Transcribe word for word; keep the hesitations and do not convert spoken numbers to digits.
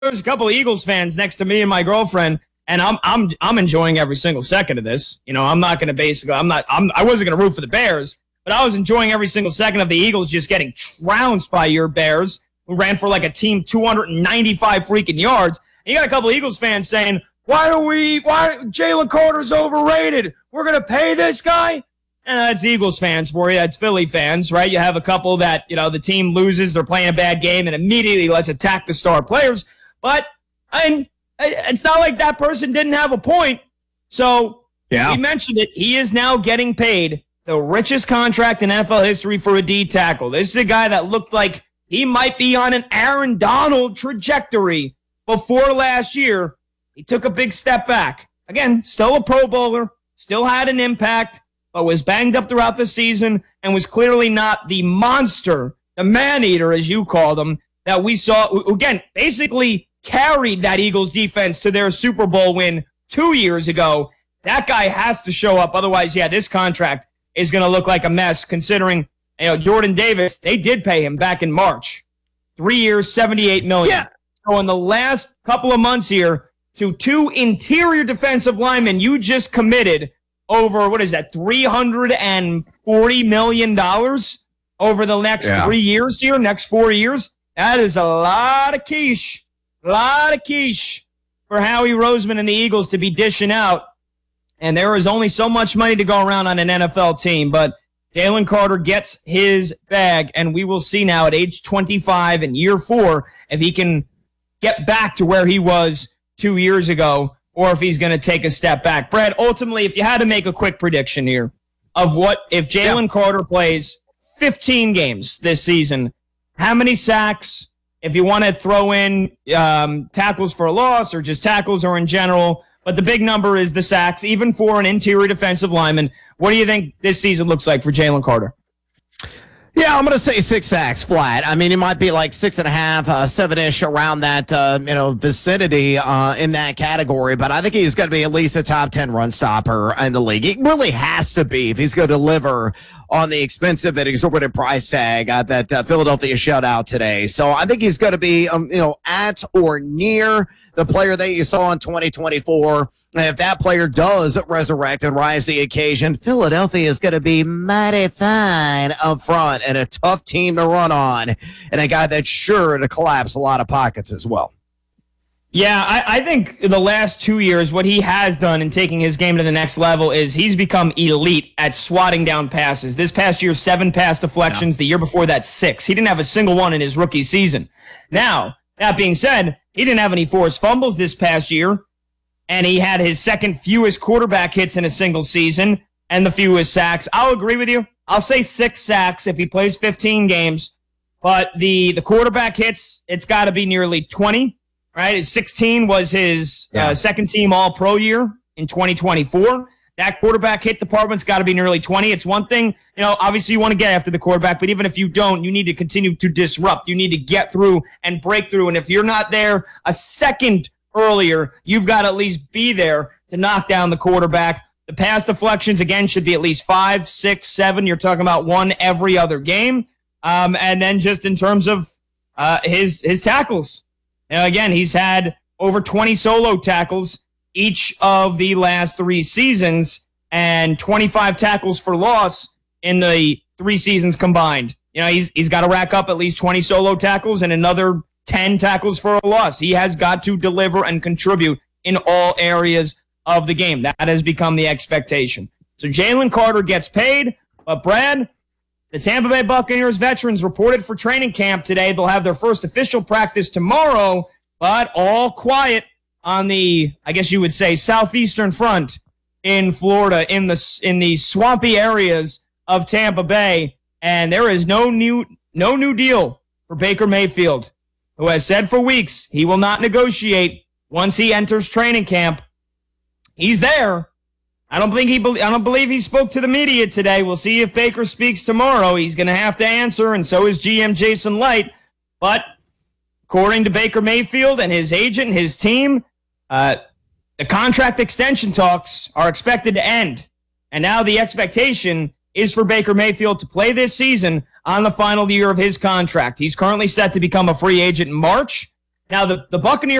there's a couple of Eagles fans next to me and my girlfriend, and I'm I'm I'm enjoying every single second of this. You know, I'm not going to basically, I'm not, I'm, I wasn't going to root for the Bears, but I was enjoying every single second of the Eagles just getting trounced by your Bears, who ran for like a team two hundred ninety-five freaking yards. And you got a couple of Eagles fans saying, why are we, why, Jalen Carter's overrated. We're going to pay this guy? And that's Eagles fans for you. That's Philly fans, right? You have a couple that, you know, the team loses, they're playing a bad game, and immediately let's attack the star players. But I mean, it's not like that person didn't have a point. So yeah. We mentioned it. He is now getting paid the richest contract in N F L history for a D tackle. This is a guy that looked like he might be on an Aaron Donald trajectory before last year. He took a big step back. Again, still a Pro Bowler, still had an impact, but was banged up throughout the season and was clearly not the monster, the man-eater, as you called him, that we saw, who, again, basically carried that Eagles defense to their Super Bowl win two years ago. That guy has to show up. Otherwise, yeah, this contract is going to look like a mess, considering, you know, Jordan Davis, they did pay him back in March. Three years, seventy-eight million dollars. Yeah. So in the last couple of months here, to two interior defensive linemen, you just committed over, what is that, three hundred forty million dollars over the next yeah. three years here, next four years. That is a lot of quiche, a lot of quiche for Howie Roseman and the Eagles to be dishing out. And there is only so much money to go around on an N F L team, but Jalen Carter gets his bag, and we will see now at age twenty-five in year four if he can get back to where he was two years ago, or if he's going to take a step back. Brad, ultimately, if you had to make a quick prediction here of what, if Jalen yeah. Carter plays fifteen games this season, how many sacks, if you want to throw in um, tackles for a loss or just tackles or in general, but the big number is the sacks, even for an interior defensive lineman, what do you think this season looks like for Jalen Carter? Yeah, I'm going to say six sacks flat. I mean, it might be like six and a half, uh, seven-ish around that, uh, you know, vicinity uh, in that category. But I think he's going to be at least a top ten run stopper in the league. He really has to be if he's going to deliver on the expensive and exorbitant price tag uh, that uh, Philadelphia shut out today. So I think he's going to be, um, you know, at or near the player that you saw in twenty twenty-four. And if that player does resurrect and rise to the occasion, Philadelphia is going to be mighty fine up front and a tough team to run on, and a guy that's sure to collapse a lot of pockets as well. Yeah, I, I think the last two years, what he has done in taking his game to the next level is he's become elite at swatting down passes. This past year, seven pass deflections. Yeah. The year before that, six. He didn't have a single one in his rookie season. Now, that being said, he didn't have any forced fumbles this past year, and he had his second fewest quarterback hits in a single season and the fewest sacks. I'll agree with you. I'll say six sacks if he plays fifteen games, but the, the quarterback hits, it's got to be nearly twenty. Right, his sixteen was his yeah. uh, second team All-Pro year in twenty twenty-four. That quarterback hit department's got to be nearly twenty. It's one thing, you know, obviously you want to get after the quarterback, but even if you don't, you need to continue to disrupt. You need to get through and break through. And if you're not there a second earlier, you've got to at least be there to knock down the quarterback. The pass deflections, again, should be at least five, six, seven. You're talking about one every other game. Um, and then just in terms of uh, his his tackles. Now, again, he's had over twenty solo tackles each of the last three seasons and twenty-five tackles for loss in the three seasons combined. You know, he's he's got to rack up at least twenty solo tackles and another ten tackles for a loss. He has got to deliver and contribute in all areas of the game. That has become the expectation. So Jalen Carter gets paid, but Brad, the Tampa Bay Buccaneers veterans reported for training camp today. They'll have their first official practice tomorrow, but all quiet on the, I guess you would say, southeastern front in Florida, in the in the swampy areas of Tampa Bay. And there is no new no new deal for Baker Mayfield, who has said for weeks he will not negotiate once he enters training camp. He's there. I don't think he. Be- I don't believe he spoke to the media today. We'll see if Baker speaks tomorrow. He's going to have to answer, and so is G M Jason Light. But according to Baker Mayfield and his agent, his team, uh, the contract extension talks are expected to end, and now the expectation is for Baker Mayfield to play this season on the final year of his contract. He's currently set to become a free agent in March. Now, the, the Buccaneers